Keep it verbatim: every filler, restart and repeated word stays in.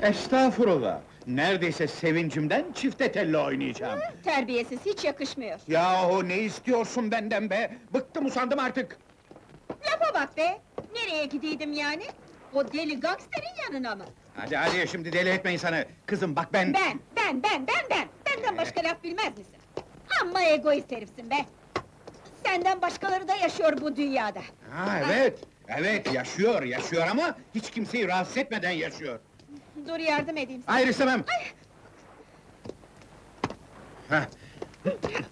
Estağfurullah! Neredeyse sevincimden çifte telli oynayacağım. Terbiyesiz, hiç yakışmıyor. Yahu ne istiyorsun benden be? Bıktım usandım artık! Lafa bak be! Nereye gideydim yani? O deli gangsterin yanına mı? Hadi hadi, şimdi deli etme insanı! Kızım bak ben... Ben, ben, ben, ben, ben! Benden başka laf bilmez misin? Amma egoist herifsin be! Senden başkaları da yaşıyor bu dünyada! Ha evet, evet yaşıyor, yaşıyor ama hiç kimseyi rahatsız etmeden yaşıyor. Dur yardım edeyim sana! Hayır istemem! Ay! Hah.